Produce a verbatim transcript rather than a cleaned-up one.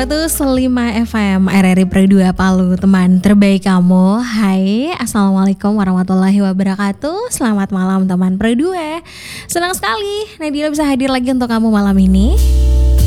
seratus lima F M R R I Pro dua Palu, teman terbaik kamu. Hai, Assalamualaikum warahmatullahi wabarakatuh. Selamat malam teman Pro dua. Senang sekali Nadila bisa hadir lagi untuk kamu malam ini.